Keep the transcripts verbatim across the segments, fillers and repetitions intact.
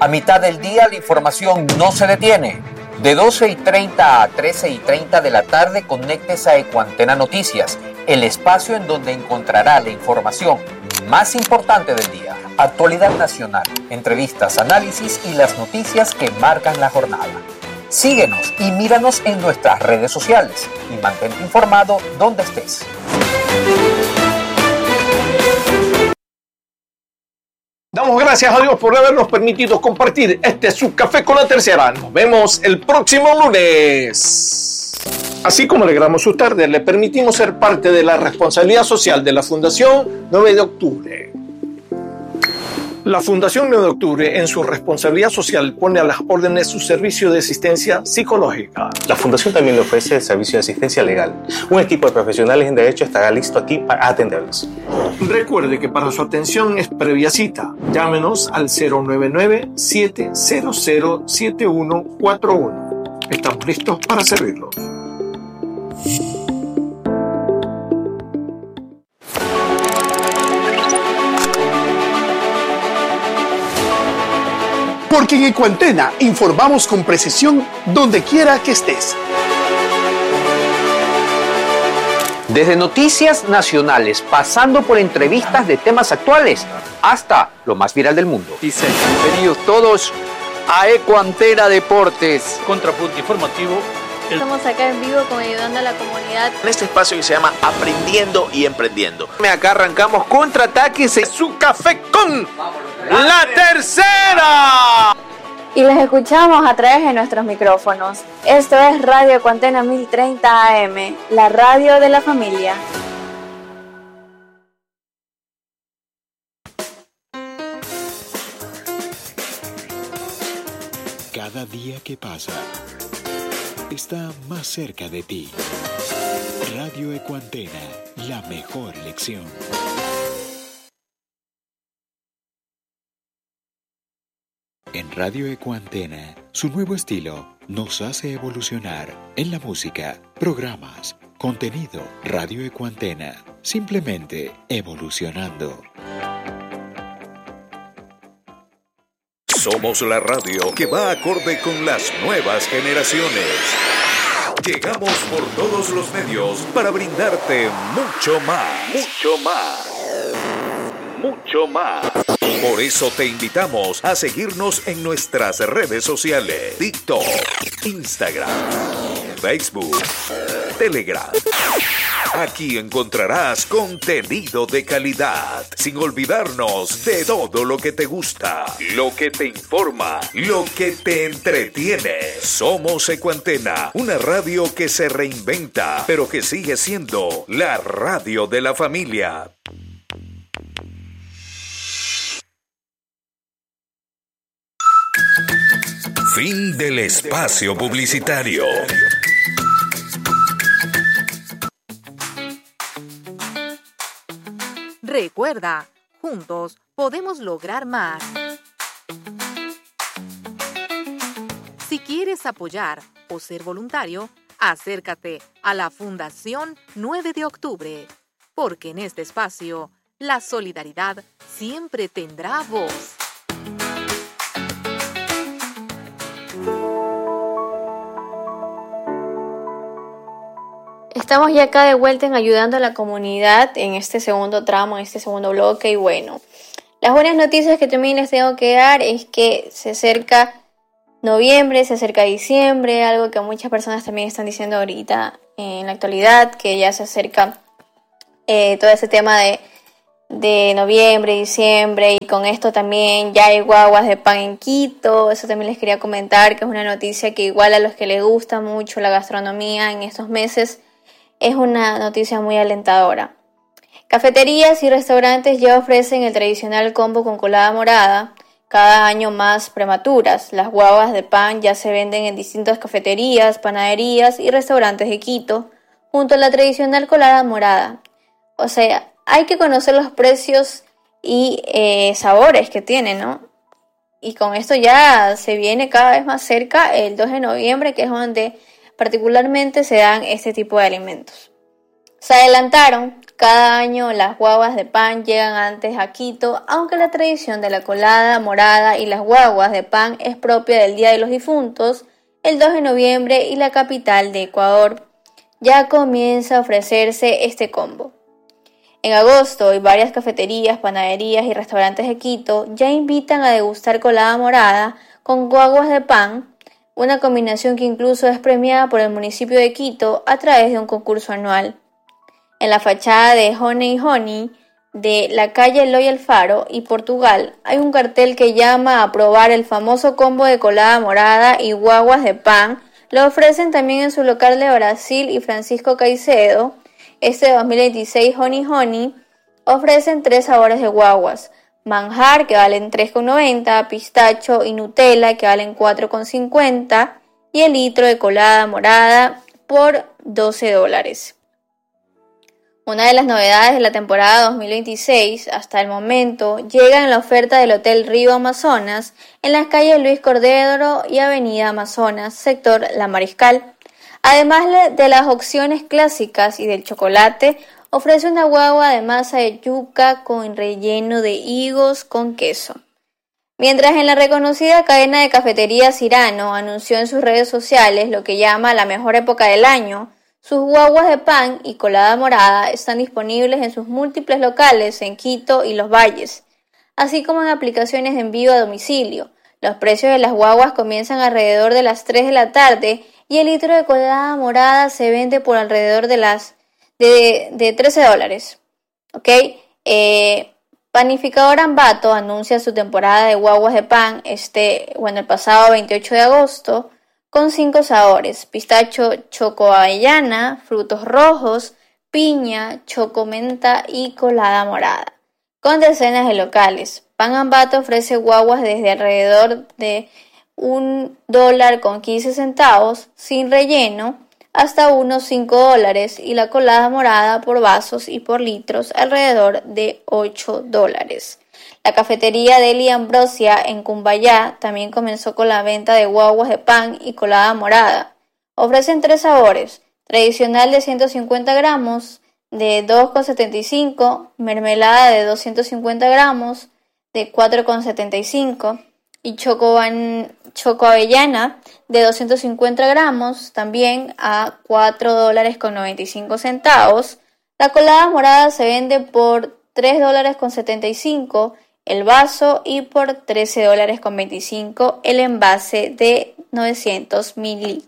A mitad del día la información no se detiene. De doce y treinta a trece y treinta de la tarde, conéctese a Ecuantena Noticias, el espacio en donde encontrará la información más importante del día. Actualidad nacional, entrevistas, análisis y las noticias que marcan la jornada. Síguenos y míranos en nuestras redes sociales y mantente informado donde estés. Damos gracias a Dios por habernos permitido compartir este su Café con la Tercera. Nos vemos el próximo lunes. Así como alegramos su tarde, le permitimos ser parte de la responsabilidad social de la Fundación nueve de octubre. La Fundación nueve de octubre, en su responsabilidad social, pone a las órdenes su servicio de asistencia psicológica. La Fundación también le ofrece el servicio de asistencia legal. Un equipo de profesionales en derecho estará listo aquí para atenderlos. Recuerde que para su atención es previa cita. Llámenos al cero nueve nueve, siete cero cero, siete uno cuatro uno. Estamos listos para servirlos. Porque en Ecuantena informamos con precisión donde quiera que estés. Desde noticias nacionales, pasando por entrevistas de temas actuales, hasta lo más viral del mundo. Dicen, bienvenidos todos a Ecuantena Deportes. Contrapunto informativo. El... Estamos acá en vivo con Ayudando a la Comunidad. En este espacio que se llama Aprendiendo y Emprendiendo. Acá arrancamos Contraataques en su Café con la Tercera. Y los escuchamos a través de nuestros micrófonos. Esto es Radio Ecuantena mil treinta A M, la radio de la familia. Cada día que pasa está más cerca de ti. Radio Ecuantena, la mejor lección. En Radio Ecuantena, su nuevo estilo nos hace evolucionar en la música, programas, contenido. Radio Ecuantena, simplemente evolucionando. Somos la radio que va acorde con las nuevas generaciones. Llegamos por todos los medios para brindarte mucho más. Mucho más. Mucho más. Por eso te invitamos a seguirnos en nuestras redes sociales: TikTok, Instagram, Facebook, Telegram. Aquí encontrarás contenido de calidad, sin olvidarnos de todo lo que te gusta, lo que te informa, lo que te entretiene. Somos Ecuantena, una radio que se reinventa, pero que sigue siendo la radio de la familia. Fin del espacio publicitario. Recuerda, juntos podemos lograr más. Si quieres apoyar o ser voluntario, acércate a la Fundación nueve de octubre, porque en este espacio la solidaridad siempre tendrá voz. Estamos ya acá de vuelta en Ayudando a la Comunidad en este segundo tramo, en este segundo bloque. Y bueno, las buenas noticias que también les tengo que dar es que se acerca noviembre, se acerca diciembre, algo que muchas personas también están diciendo ahorita en la actualidad, que ya se acerca eh, todo ese tema de, de noviembre, diciembre, y con esto también ya hay guaguas de pan en Quito. Eso también les quería comentar, que es una noticia que igual a los que les gusta mucho la gastronomía en estos meses, es una noticia muy alentadora. Cafeterías y restaurantes ya ofrecen el tradicional combo con colada morada, cada año más prematuras. Las guaguas de pan ya se venden en distintas cafeterías, panaderías y restaurantes de Quito, junto a la tradicional colada morada. O sea, hay que conocer los precios y eh, sabores que tienen, ¿no? Y con esto ya se viene cada vez más cerca el dos de noviembre, que es donde particularmente se dan este tipo de alimentos. Se adelantaron Cada año las guaguas de pan llegan antes a Quito, aunque la tradición de la colada morada y las guaguas de pan es propia del Día de los Difuntos, el dos de noviembre, y la capital de Ecuador ya comienza a ofrecerse este combo. En agosto, y varias cafeterías, panaderías y restaurantes de Quito ya invitan a degustar colada morada con guaguas de pan, una combinación que incluso es premiada por el municipio de Quito a través de un concurso anual. En la fachada de Honey Honey de la calle Eloy Alfaro y Portugal hay un cartel que llama a probar el famoso combo de colada morada y guaguas de pan. Lo ofrecen también en su local de Brasil y Francisco Caicedo. Este dos mil veintiséis Honey Honey ofrecen tres sabores de guaguas: manjar, que valen tres con noventa, pistacho y Nutella, que valen cuatro con cincuenta, y el litro de colada morada por doce dólares. Una de las novedades de la temporada dos mil veintiséis hasta el momento llega en la oferta del Hotel Río Amazonas en las calles Luis Cordero y Avenida Amazonas, sector La Mariscal. Además de las opciones clásicas y del chocolate, ofrece una guagua de masa de yuca con relleno de higos con queso. Mientras en la reconocida cadena de cafeterías Cirano anunció en sus redes sociales lo que llama la mejor época del año, sus guaguas de pan y colada morada están disponibles en sus múltiples locales en Quito y Los Valles, así como en aplicaciones de envío a domicilio. Los precios de las guaguas comienzan alrededor de las tres de la tarde y el litro de colada morada se vende por alrededor de las de, de trece dólares. ¿Ok? Eh, Panificador Ambato anuncia su temporada de guaguas de pan este, bueno, el pasado veintiocho de agosto, con cinco sabores: pistacho, choco avellana, frutos rojos, piña, choco menta y colada morada, con decenas de locales. Pan Ambato ofrece guaguas desde alrededor de un dólar con quince centavos sin relleno hasta unos cinco dólares, y la colada morada por vasos y por litros alrededor de ocho dólares. La cafetería Deli Ambrosia en Cumbayá también comenzó con la venta de guaguas de pan y colada morada. Ofrecen tres sabores: tradicional de ciento cincuenta gramos de dos con setenta y cinco, mermelada de doscientos cincuenta gramos de cuatro con setenta y cinco y choco, choco avellana de doscientos cincuenta gramos también a cuatro dólares con noventa y cinco centavos. La colada morada se vende por tres dólares con setenta y cinco el vaso y por trece dólares con veinticinco el envase de novecientos mililitros.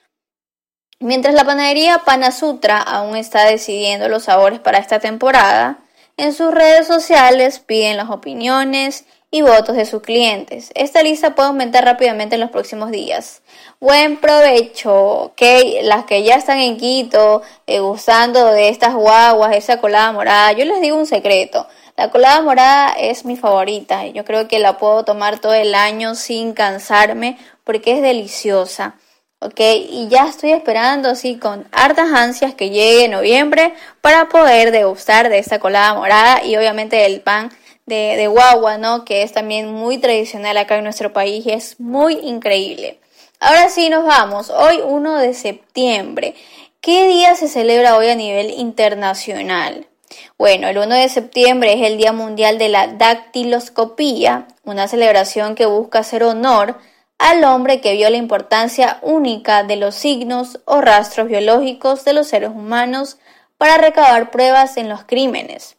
Mientras la panadería Panasutra aún está decidiendo los sabores para esta temporada, en sus redes sociales piden las opiniones y votos de sus clientes. Esta lista puede aumentar rápidamente en los próximos días. Buen provecho, ¿ok? Las que ya están en Quito eh, gustando de estas guaguas, de esa colada morada, yo les digo un secreto. La colada morada es mi favorita. Yo creo que la puedo tomar todo el año sin cansarme porque es deliciosa. ¿Ok? Y ya estoy esperando así con hartas ansias que llegue noviembre para poder degustar de esta colada morada y obviamente del pan de, de guagua, ¿no? Que es también muy tradicional acá en nuestro país y es muy increíble. Ahora sí nos vamos. Hoy uno de septiembre. ¿Qué día se celebra hoy a nivel internacional? Bueno, el uno de septiembre es el Día Mundial de la Dactiloscopía, una celebración que busca hacer honor al hombre que vio la importancia única de los signos o rastros biológicos de los seres humanos para recabar pruebas en los crímenes.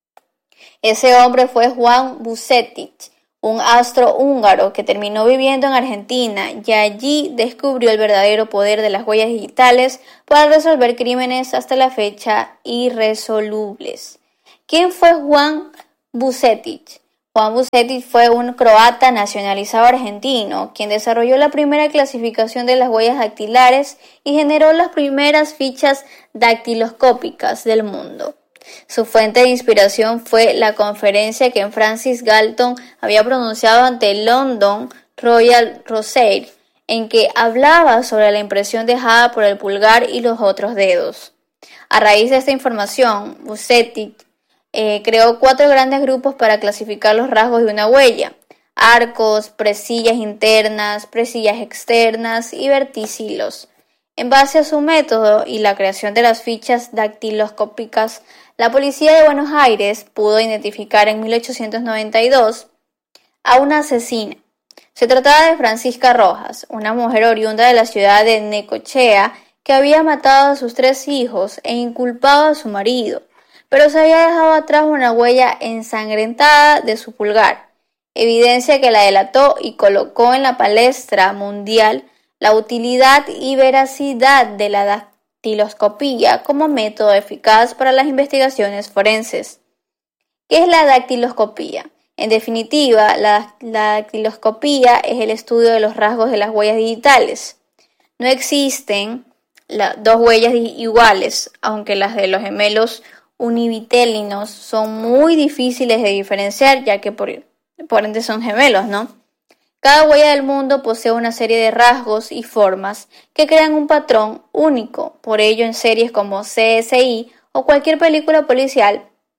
Ese hombre fue Juan Vucetich, un astro húngaro que terminó viviendo en Argentina y allí descubrió el verdadero poder de las huellas digitales para resolver crímenes hasta la fecha irresolubles. ¿Quién fue Juan Vucetich? Juan Vucetich fue un croata nacionalizado argentino, quien desarrolló la primera clasificación de las huellas dactilares y generó las primeras fichas dactiloscópicas del mundo. Su fuente de inspiración fue la conferencia que Francis Galton había pronunciado ante el London Royal Rosary, en que hablaba sobre la impresión dejada por el pulgar y los otros dedos. A raíz de esta información, Vucetich eh, creó cuatro grandes grupos para clasificar los rasgos de una huella: arcos, presillas internas, presillas externas y verticilos. En base a su método y la creación de las fichas dactiloscópicas, La policía de Buenos Aires pudo identificar en mil ochocientos noventa y dos a una asesina. Se trataba de Francisca Rojas, una mujer oriunda de la ciudad de Necochea que había matado a sus tres hijos e inculpado a su marido, pero se había dejado atrás una huella ensangrentada de su pulgar, evidencia que la delató y colocó en la palestra mundial la utilidad y veracidad de la dactiloscopía como método eficaz para las investigaciones forenses. ¿Qué es la dactiloscopía? En definitiva, la, la dactiloscopía es el estudio de los rasgos de las huellas digitales. No existen la, dos huellas iguales, aunque las de los gemelos univitelinos son muy difíciles de diferenciar, ya que por, por ende son gemelos, ¿no? Cada huella del mundo posee una serie de rasgos y formas que crean un patrón único. Por ello, en series como C S I o cualquier película policial,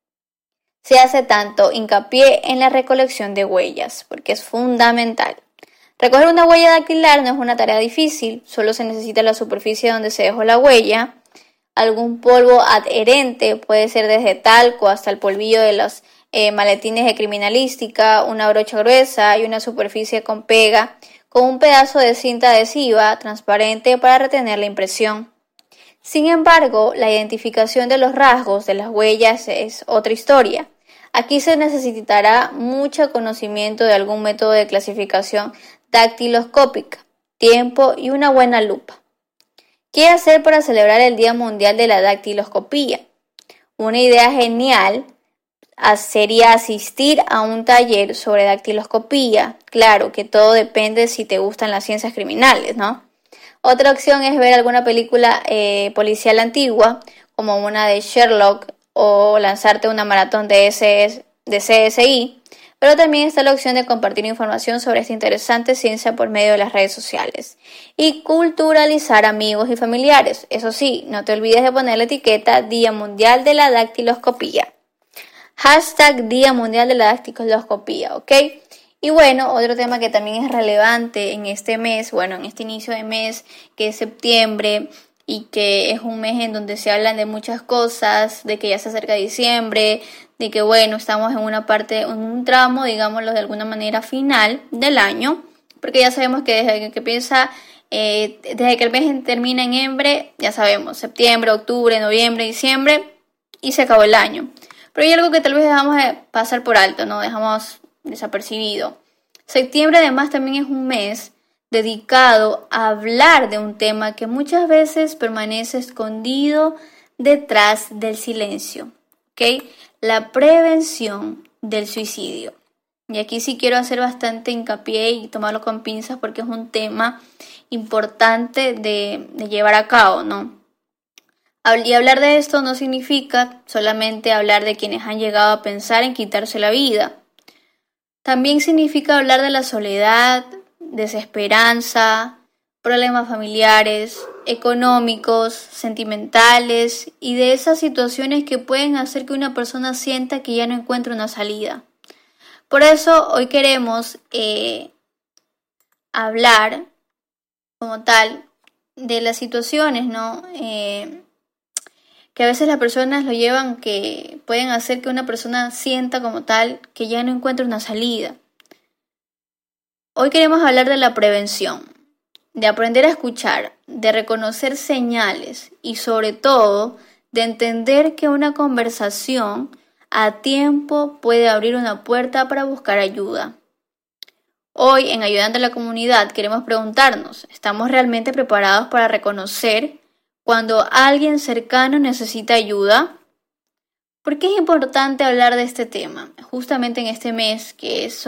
se hace tanto hincapié en la recolección de huellas, porque es fundamental. Recoger una huella dactilar no es una tarea difícil, solo se necesita la superficie donde se dejó la huella, algún polvo adherente, puede ser desde talco hasta el polvillo de los eh, maletines de criminalística, una brocha gruesa y una superficie con pega, con un pedazo de cinta adhesiva transparente para retener la impresión. Sin embargo, la identificación de los rasgos de las huellas es otra historia. Aquí se necesitará mucho conocimiento de algún método de clasificación dactiloscópica, tiempo y una buena lupa. ¿Qué hacer para celebrar el Día Mundial de la Dactiloscopía? Una idea genial sería asistir a un taller sobre dactiloscopía. Claro que todo depende de si te gustan las ciencias criminales, ¿no? Otra opción es ver alguna película eh, policial antigua, como una de Sherlock, o lanzarte una maratón de, C S I, pero también está la opción de compartir información sobre esta interesante ciencia por medio de las redes sociales y culturalizar amigos y familiares. Eso sí, no te olvides de poner la etiqueta Día Mundial de la Dactiloscopía. Hashtag Día Mundial de la Dactiloscopía, ¿ok? Y bueno, otro tema que también es relevante en este mes, bueno, en este inicio de mes, que es septiembre, y que es un mes en donde se hablan de muchas cosas, de que ya se acerca diciembre, de que bueno, estamos en una parte, en un tramo, digámoslo de alguna manera, final del año, porque ya sabemos que desde que empieza, eh, desde que el mes termina en noviembre, ya sabemos, septiembre, octubre, noviembre, diciembre, y se acabó el año. Pero hay algo que tal vez dejamos de pasar por alto, ¿no? Dejamos desapercibido. Septiembre además también es un mes dedicado a hablar de un tema que muchas veces permanece escondido detrás del silencio, ¿ok? La prevención del suicidio. Y aquí sí quiero hacer bastante hincapié y tomarlo con pinzas porque es un tema importante de, de llevar a cabo, ¿no? Y hablar de esto no significa solamente hablar de quienes han llegado a pensar en quitarse la vida. También significa hablar de la soledad, desesperanza, problemas familiares, económicos, sentimentales y de esas situaciones que pueden hacer que una persona sienta que ya no encuentra una salida. Por eso hoy queremos eh, hablar como tal de las situaciones, ¿no? Eh, que a veces las personas lo llevan, que pueden hacer que una persona sienta como tal que ya no encuentra una salida. Hoy queremos hablar de la prevención, de aprender a escuchar, de reconocer señales y sobre todo de entender que una conversación a tiempo puede abrir una puerta para buscar ayuda. Hoy en Ayudando a la Comunidad queremos preguntarnos, ¿estamos realmente preparados para reconocer cuando alguien cercano necesita ayuda? ¿Por qué es importante hablar de este tema? Justamente en este mes que es